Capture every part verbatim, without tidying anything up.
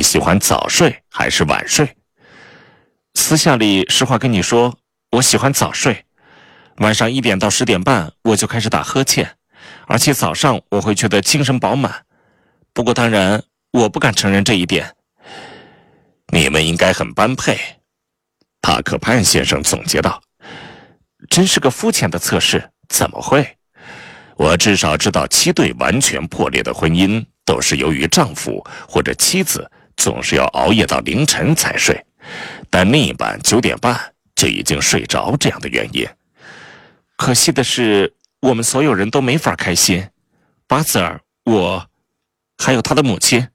喜欢早睡还是晚睡？私下里实话跟你说，我喜欢早睡，晚上一点到十点半我就开始打呵欠，而且早上我会觉得精神饱满。不过当然，我不敢承认这一点。 你们应该很般配，帕克潘先生总结道。 真是个肤浅的测试， 怎么会？我至少知道七对完全破裂的婚姻都是由于丈夫或者妻子总是要熬夜到凌晨才睡，但另一半九点半就已经睡着这样的原因。 可惜的是，我们所有人都没法开心，巴兹尔，我，还有他的母亲。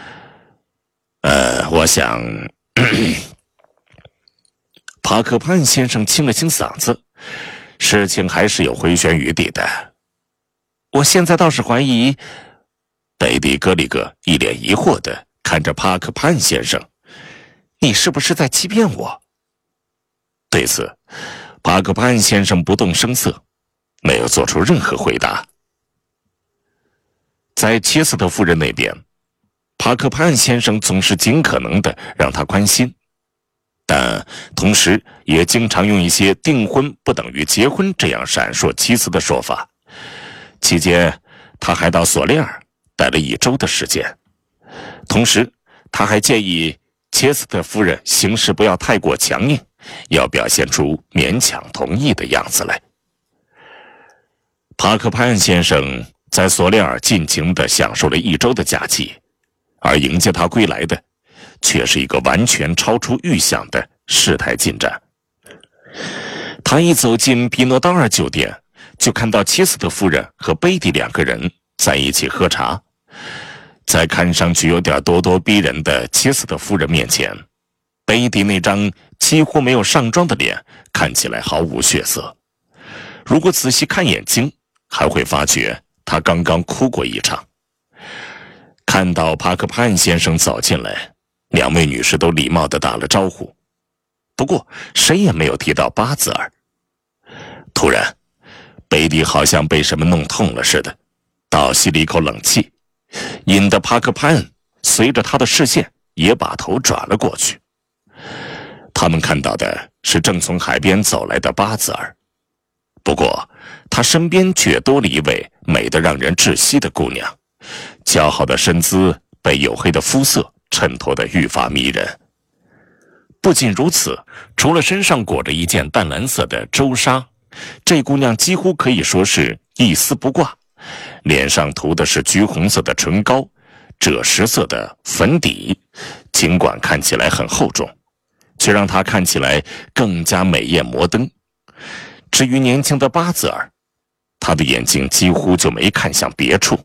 呃，我想， 帕克潘先生清了清嗓子， 事情还是有回旋余地的。 我现在倒是怀疑。 贝蒂·格里格一脸疑惑地看着帕克潘先生， 你是不是在欺骗我？ 对此，帕克潘先生不动声色，没有做出任何回答。在切斯特夫人那边，帕克潘先生总是尽可能的让她宽心，但同时也经常用一些订婚不等于结婚这样闪烁其词的说法。期间，他还到索列尔待了一周的时间，同时他还建议切斯特夫人行事不要太过强硬，要表现出勉强同意的样子来。帕克潘先生在索列尔尽情地享受了一周的假期，而迎接他归来的却是一个完全超出预想的事态进展。 他一走进比诺道尔酒店，就看到切斯特夫人和贝蒂两个人在一起喝茶。 在看上去有点咄咄逼人的切斯特夫人面前，贝蒂那张几乎没有上妆的脸看起来毫无血色。如果仔细看眼睛，还会发觉她刚刚哭过一场。看到帕克潘先生走进来，两位女士都礼貌地打了招呼，不过谁也没有提到巴兹尔。突然，贝蒂好像被什么弄痛了似的，倒吸了一口冷气，引得帕克潘随着他的视线也把头转了过去。他们看到的是正从海边走来的巴兹尔，不过他身边却多了一位美得让人窒息的姑娘，姣好的身姿被黝黑的肤色衬托得愈发迷人。不仅如此，除了身上裹着一件淡蓝色的周纱，这姑娘几乎可以说是一丝不挂，脸上涂的是橘红色的唇膏，赭石色的粉底，尽管看起来很厚重，却让她看起来更加美艳摩登。至于年轻的巴兹尔，他的眼睛几乎就没看向别处。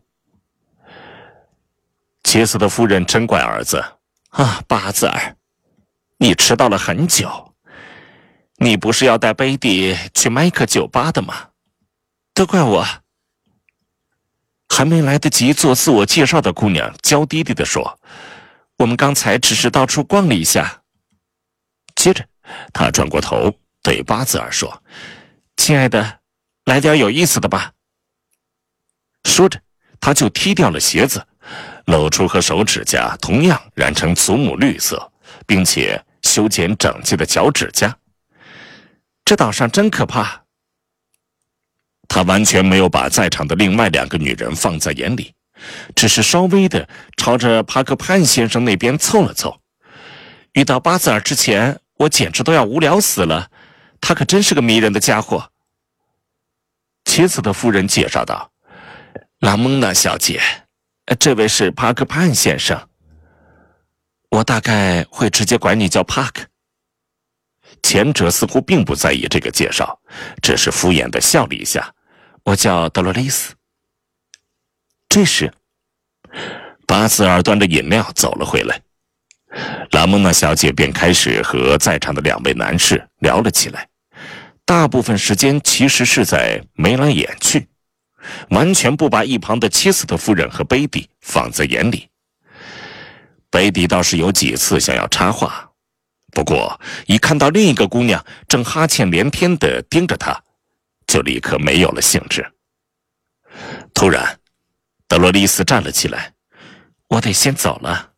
切斯特夫人真怪儿子啊，巴兹尔，你迟到了很久。你不是要带贝蒂去麦克酒吧的吗？都怪我。还没来得及做自我介绍的姑娘娇滴滴地说，我们刚才只是到处逛了一下。 接着她转过头对巴兹尔说， 亲爱的，来点有意思的吧。 说着她就踢掉了鞋子，露出和手指甲同样染成祖母绿色，并且修剪整齐的脚趾甲。 这岛上真可怕。 他完全没有把在场的另外两个女人放在眼里，只是稍微的朝着帕克潘先生那边凑了凑。 遇到巴兹尔之前，我简直都要无聊死了，他可真是个迷人的家伙。 切斯特夫人介绍道， 拉蒙娜小姐，这位是帕克潘先生。我大概会直接管你叫帕克。 前者似乎并不在意这个介绍，只是敷衍地笑了一下。 我叫德罗丽斯。 这时，巴兹尔端着饮料走了回来，拉蒙娜小姐便开始和在场的两位男士聊了起来，大部分时间其实是在眉来眼去，完全不把一旁的切斯特夫人和贝蒂放在眼里。贝蒂倒是有几次想要插话，不过一看到另一个姑娘正哈欠连天地盯着她，就立刻没有了兴致。突然，德罗丽斯站了起来， 我得先走了。